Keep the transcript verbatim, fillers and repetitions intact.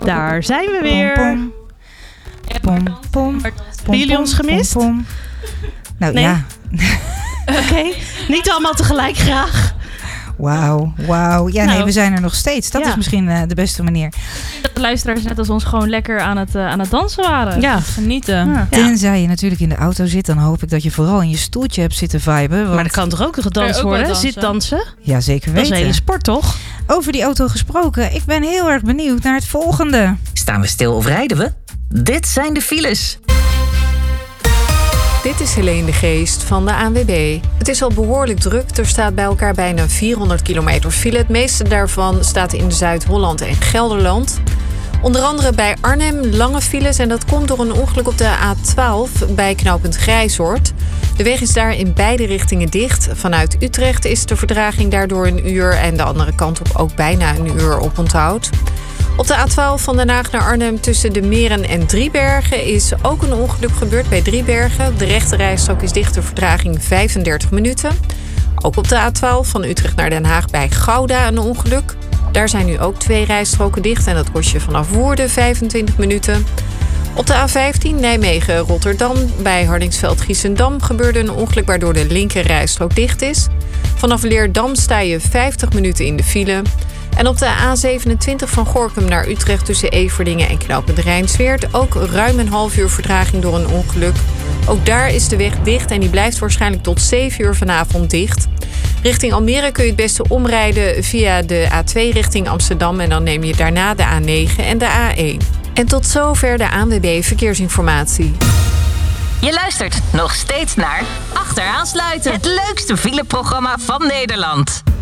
Daar zijn we weer. Pom, pom, pom, pom. Hebben jullie ons gemist? Pom, pom. Nou Nee? ja. Oké, okay. Niet allemaal tegelijk graag. Wauw, wauw. Ja, Nou. nee, we zijn er nog steeds. Dat Ja. is misschien uh, de beste manier. Dat de luisteraars net als ons gewoon lekker aan het, uh, aan het dansen waren. Ja. Genieten. Ja. Tenzij je natuurlijk in de auto zit, dan hoop ik dat je vooral in je stoeltje hebt zitten viben. Want... Maar dat kan toch ook gedanst Kan je ook wel worden? dansen? Zit dansen? Ja, zeker Dat is weten. een hele sport, toch? Over die auto gesproken, ik ben heel erg benieuwd naar het volgende. Staan we stil of rijden we? Dit zijn de files. Dit is Helene de Geest van de A N W B. Het is al behoorlijk druk. Er staat bij elkaar bijna vierhonderd kilometer file. Het meeste daarvan staat in Zuid-Holland en Gelderland. Onder andere bij Arnhem lange files. En dat komt door een ongeluk op de A twaalf bij knooppunt Grijzoord. De weg is daar in beide richtingen dicht. Vanuit Utrecht is de vertraging daardoor een uur. En de andere kant op ook bijna een uur oponthoud. Op de A twaalf van Den Haag naar Arnhem tussen de Meren en Driebergen is ook een ongeluk gebeurd bij Driebergen. De rechterrijstrook is dicht, de vertraging vijfendertig minuten. Ook op de A twaalf van Utrecht naar Den Haag bij Gouda een ongeluk. Daar zijn nu ook twee rijstroken dicht en dat kost je vanaf Woerden vijfentwintig minuten. Op de A vijftien Nijmegen-Rotterdam bij Hardingsveld-Giessendam gebeurde een ongeluk waardoor de linker rijstrook dicht is. Vanaf Leerdam sta je vijftig minuten in de file. En op de A zevenentwintig van Gorinchem naar Utrecht tussen Everdingen en knooppunt Rijnsweert ook ruim een half uur vertraging door een ongeluk. Ook daar is de weg dicht en die blijft waarschijnlijk tot zeven uur vanavond dicht. Richting Almere kun je het beste omrijden via de A twee richting Amsterdam en dan neem je daarna de A negen en de A één. En tot zover de A N W B Verkeersinformatie. Je luistert nog steeds naar Achteraan Sluiten. Het leukste fileprogramma van Nederland.